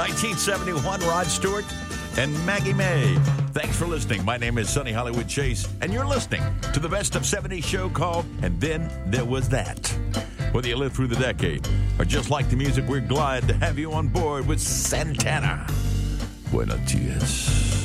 1971, Rod Stewart and Maggie May. Thanks for listening. My name is Sonny Hollywood Chase, and you're listening to the Best of 70s show called And Then There Was That. Whether you live through the decade or just like the music, we're glad to have you on board with Santana. Buenos dias.